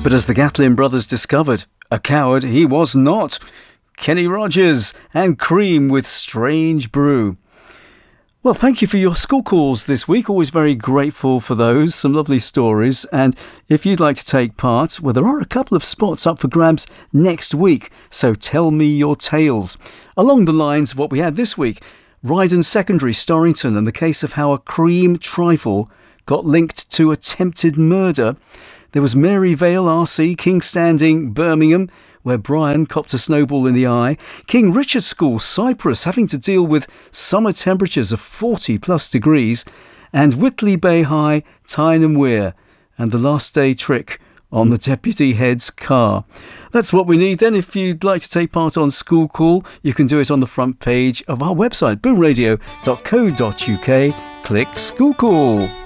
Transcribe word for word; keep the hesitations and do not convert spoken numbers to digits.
But as the Gatlin brothers discovered, a coward he was not. Kenny Rogers and Cream with Strange Brew. Well, thank you for your school calls this week. Always very grateful for those. Some lovely stories. And if you'd like to take part, well, there are a couple of spots up for grabs next week. So tell me your tales. Along the lines of what we had this week, Ryden Secondary, Storrington, and the case of how a cream trifle got linked to attempted murder. There was Maryvale R C, King Standing, Birmingham, where Brian copped a snowball in the eye. King Richard School, Cyprus, having to deal with summer temperatures of forty plus degrees. And Whitley Bay High, Tyne Wear, and the last day trick on the deputy head's car. That's what we need then. If you'd like to take part on School Call, you can do it on the front page of our website, boom radio dot co dot uk. Click School Call.